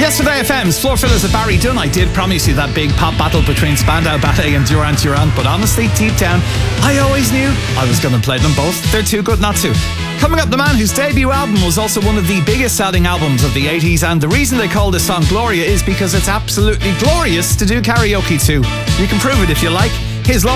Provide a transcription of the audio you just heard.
Yesterday FM's Floor Fillers at Barry Dunn. I did promise you that big pop battle between Spandau Ballet and Durant Durant, but honestly, deep down, I always knew I was going to play them both. They're too good not to. Coming up, the man whose debut album was also one of the biggest selling albums of the 80s, and the reason they call this song Gloria is because it's absolutely glorious to do karaoke to. You can prove it if you like. Here's Laura.